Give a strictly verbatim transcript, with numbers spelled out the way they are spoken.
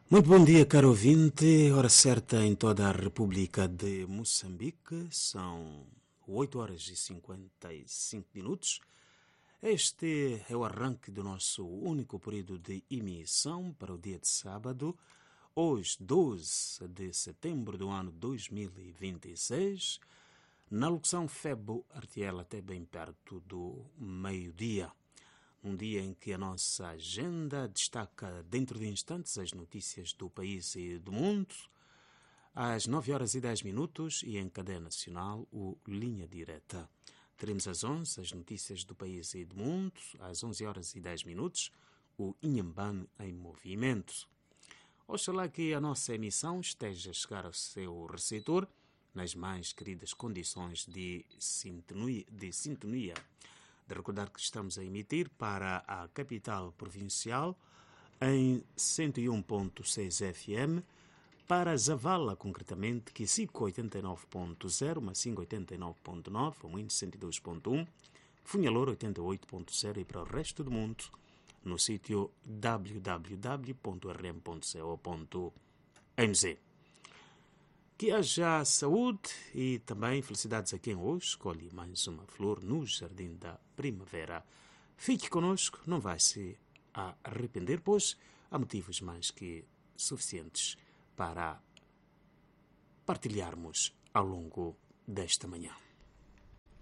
Muito bom dia, caro ouvinte. Hora certa em toda a República de Moçambique. São oito horas e cinquenta e cinco minutos. Este é o arranque do nosso único período de emissão para o dia de sábado, hoje doze de setembro do ano dois mil e vinte e seis. Na locução Febo Artiel até bem perto do meio-dia. Um dia em que a nossa agenda destaca dentro de instantes as notícias do país e do mundo, às nove horas e dez minutos e em cadeia nacional o Linha Direta. Teremos às onze as notícias do país e do mundo, às onze horas e dez minutos o Inhambane em movimento. Oxalá que a nossa emissão esteja a chegar ao seu receptor nas mais queridas condições de sintonia. De sintonia. De recordar que estamos a emitir para a capital provincial em cento e um ponto seis F M, para Zavala, concretamente, Kisico oitenta e nove ponto zero, Massinga oitenta e nove ponto nove, Moinho cento e dois ponto um, Funhalor oitenta e oito ponto zero e para o resto do mundo no sítio w w w ponto r m ponto co ponto m z. Que haja saúde e também felicidades a quem hoje escolhe mais uma flor no Jardim da Primavera. Fique conosco, não vai se arrepender, pois há motivos mais que suficientes para partilharmos ao longo desta manhã.